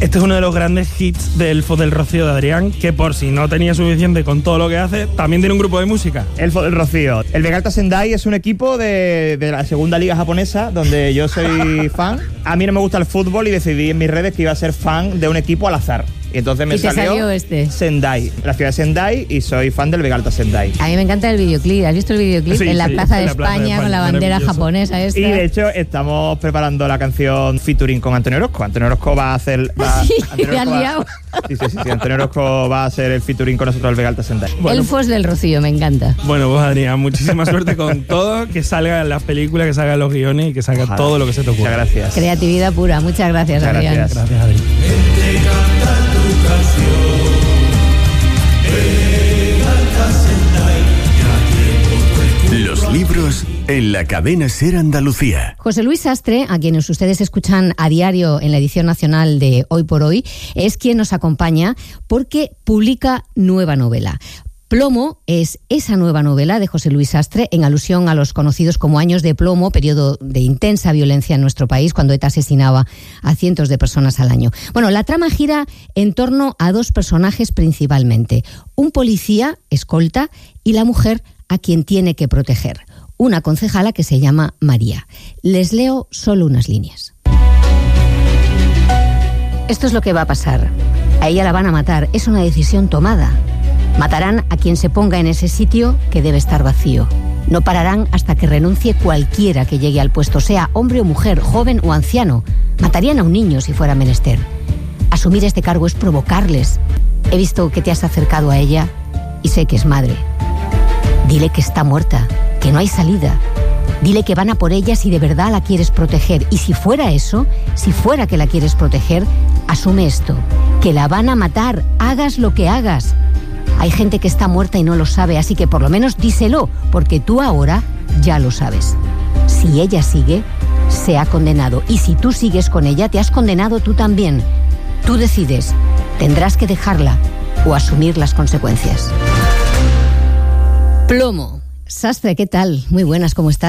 Este es uno de los grandes hits de Elfos del Rocío de Adrián, que por si no tenía suficiente con todo lo que hace, también tiene un grupo de música. Elfos del Rocío. El Vegalta Sendai es un equipo de la segunda liga japonesa, donde yo soy fan. A mí no me gusta el fútbol y decidí en mis redes que iba a ser fan de un equipo al azar. Y entonces me salió Sendai, la ciudad de Sendai, y soy fan del Vegalta Sendai. A mí me encanta el videoclip. ¿Has visto el videoclip? Sí, en la Plaza de España, con la bandera japonesa esta. Y de hecho estamos preparando la canción featuring con Antonio Orozco. Antonio Orozco va a hacer... Antonio Orozco va a hacer el featuring con nosotros el Vegalta Sendai. Bueno, Elfos del Rocío, me encanta. Bueno, pues Adrián, muchísima suerte con todo, que salgan las películas, que salgan los guiones y que salga todo lo que se te ocurra. Muchas gracias. Creatividad pura. Muchas gracias, Adrián. Gracias, Adrián. Los libros en la cadena SER Andalucía. José Luis Sastre, a quienes ustedes escuchan a diario en la edición nacional de Hoy por Hoy, es quien nos acompaña porque publica nueva novela. Plomo es esa nueva novela de José Luis Sastre en alusión a los conocidos como años de plomo, periodo de intensa violencia en nuestro país cuando ETA asesinaba a cientos de personas al año. Bueno, la trama gira en torno a dos personajes principalmente, un policía, escolta, y la mujer a quien tiene que proteger, una concejala que se llama María. Les leo solo unas líneas. Esto es lo que va a pasar. A ella la van a matar, es una decisión tomada. Matarán a quien se ponga en ese sitio que debe estar vacío. No pararán hasta que renuncie cualquiera que llegue al puesto, sea hombre o mujer, joven o anciano. Matarían a un niño si fuera menester. Asumir este cargo es provocarles. He visto que te has acercado a ella y sé que es madre. Dile que está muerta, que no hay salida. Dile que van a por ella si de verdad la quieres proteger. Y si fuera eso, si fuera que la quieres proteger, asume esto, que la van a matar, hagas lo que hagas. Hay gente que está muerta y no lo sabe, así que por lo menos díselo, porque tú ahora ya lo sabes. Si ella sigue, se ha condenado. Y si tú sigues con ella, te has condenado tú también. Tú decides, tendrás que dejarla o asumir las consecuencias. Plomo. Sastre, ¿qué tal? Muy buenas, ¿cómo estás?